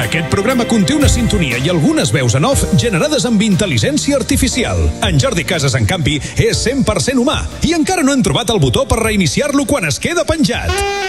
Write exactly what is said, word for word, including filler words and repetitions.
Aquest programa conté una sintonia i algunes veus en off generades amb intel·ligència artificial. En Jordi Casas, en canvi, és cent per cent humà i encara no hem trobat el botó per reiniciar-lo quan es queda penjat.